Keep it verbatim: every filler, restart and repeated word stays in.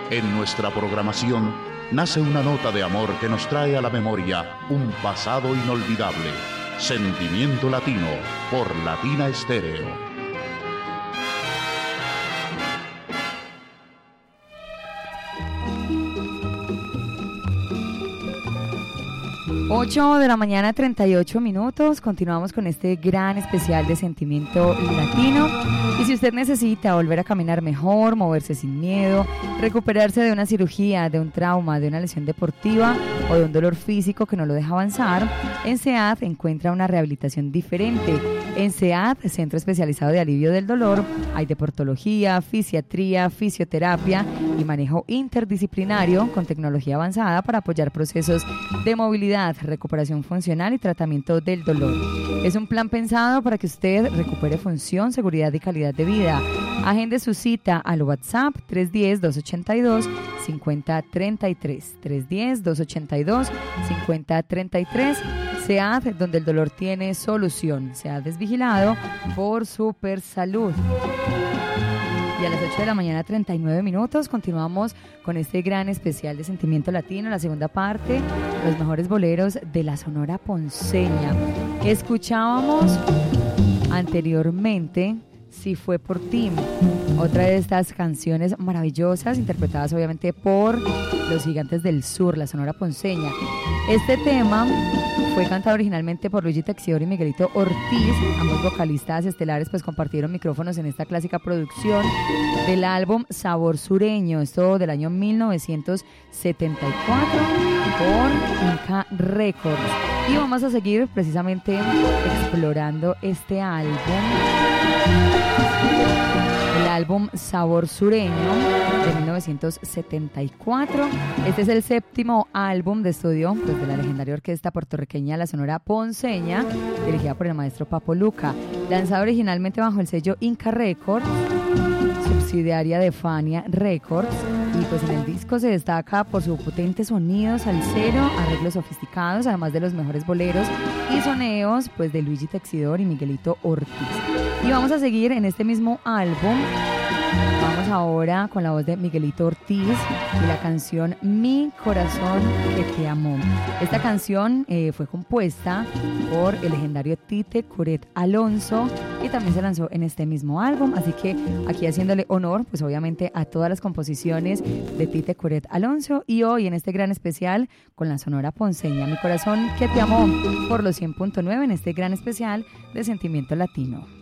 En nuestra programación nace una nota de amor que nos trae a la memoria un pasado inolvidable. Sentimiento Latino por Latina Estéreo. ocho de la mañana, treinta y ocho minutos. Continuamos con este gran especial de Sentimiento Latino. Y si usted necesita volver a caminar mejor, moverse sin miedo, recuperarse de una cirugía, de un trauma, de una lesión deportiva o de un dolor físico que no lo deja avanzar, en C E A D encuentra una rehabilitación diferente. En C E A D, Centro Especializado de Alivio del Dolor, hay deportología, fisiatría, fisioterapia y manejo interdisciplinario con tecnología avanzada para apoyar procesos de movilidad, recuperación funcional y tratamiento del dolor. Es un plan pensado para que usted recupere función, seguridad y calidad de vida. Agende su cita al WhatsApp tres uno cero, dos ocho dos, cinco cero tres tres, tres uno cero, dos ocho dos, cinco cero tres tres. C E A D, donde el dolor tiene solución. C E A D es vigilado por Supersalud. Y a las ocho de la mañana, treinta y nueve minutos, continuamos con este gran especial de Sentimiento Latino, la segunda parte, los mejores boleros de la Sonora Ponceña. Escuchábamos anteriormente Si Fue Por Ti, otra de estas canciones maravillosas, interpretadas obviamente por los Gigantes del Sur, la Sonora Ponceña. Este tema fue cantado originalmente por Luigi Texidor y Miguelito Ortiz, ambos vocalistas estelares, pues compartieron micrófonos en esta clásica producción del álbum Sabor Sureño, esto del año mil novecientos setenta y cuatro por Inca Records. Y vamos a seguir precisamente explorando este álbum, el álbum Sabor Sureño de mil novecientos setenta y cuatro. Este es el séptimo álbum de estudio, pues, de la legendaria orquesta puertorriqueña La Sonora Ponceña, dirigida por el maestro Papo Luca, lanzado originalmente bajo el sello Inca Records, subsidiaria de Fania Records. Y pues en el disco se destaca por su potente sonido salsero, arreglos sofisticados, además de los mejores boleros y soneos pues de Luigi Texidor y Miguelito Ortiz. Y vamos a seguir en este mismo álbum. Vamos ahora con la voz de Miguelito Ortiz y la canción Mi Corazón que Te Amó. Esta canción eh, fue compuesta por el legendario Tite Curet Alonso y también se lanzó en este mismo álbum, así que aquí haciéndole honor pues obviamente a todas las composiciones de Tite Curet Alonso, y hoy en este gran especial con la Sonora Ponceña, Mi Corazón que Te Amó por los cien punto nueve en este gran especial de Sentimiento Latino.